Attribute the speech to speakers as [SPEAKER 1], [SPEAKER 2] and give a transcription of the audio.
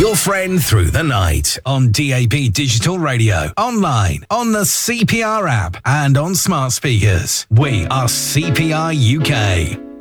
[SPEAKER 1] Your friend through the night on DAB Digital Radio, online, on the CPR app and on smart speakers. We are CPR UK.